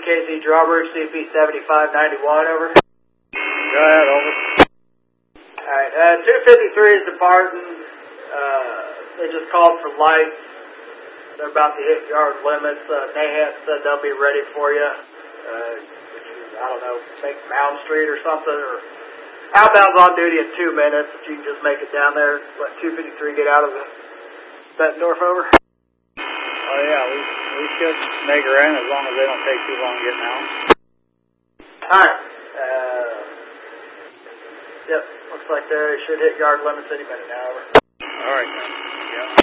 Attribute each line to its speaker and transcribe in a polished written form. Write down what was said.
Speaker 1: EKC Drawbridge, CP 7591, over.
Speaker 2: Go ahead, over.
Speaker 1: Alright, 253 is departing. They just called for lights. They're about to hit yard limits. Nahant said they'll be ready for you. Which is, I don't know, make Mound Street or something, or outbound's on duty in 2 minutes. If you can just make it down there, let 253 get out of the Bettendorf, over.
Speaker 2: Oh yeah, we should make her in as long as they don't take too long getting out.
Speaker 1: Alright. Yep, looks like they should hit yard limits any minute now, over.
Speaker 2: Alright, yeah.